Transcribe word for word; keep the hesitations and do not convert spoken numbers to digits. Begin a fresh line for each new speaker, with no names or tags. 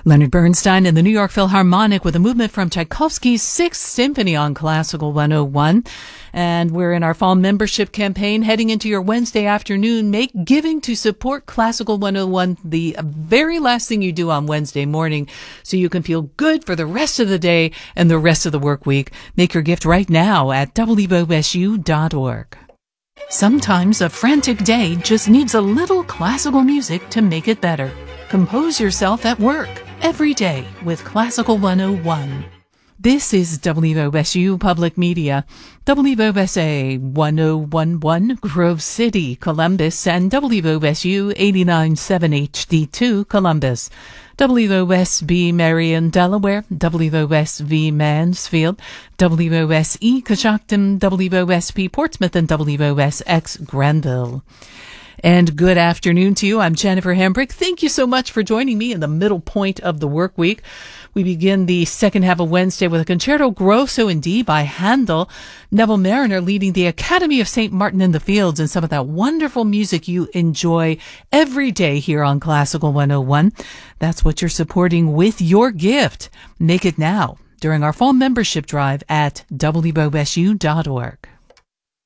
Leonard Bernstein and the New York Philharmonic with a movement from Tchaikovsky's Sixth Symphony on Classical one oh one. And we're in our fall membership campaign heading into your Wednesday afternoon. Make giving to support Classical one oh one the very last thing you do on Wednesday morning so you can feel good for the rest of the day and the rest of the work week. Make your gift right now at w o s u dot org. Sometimes a frantic day just needs a little classical music to make it better. Compose yourself at work every day with Classical one oh one. This is W O S U Public Media, W O S A one oh one point one Grove City, Columbus, and W O S U eighty-nine point seven H D two, Columbus. W O S B Marion, Delaware, W O S V Mansfield, W O S E Coshocton, W O S P Portsmouth, and W O S X Granville. And good afternoon to you. I'm Jennifer Hambrick. Thank you so much for joining me in the middle point of the work week. We begin the second half of Wednesday with a Concerto Grosso in D by Handel. Neville Marriner leading the Academy of Saint Martin in the Fields, and some of that wonderful music you enjoy every day here on Classical one oh one. That's what you're supporting with your gift. Make it now during our fall membership drive at w o s u dot org.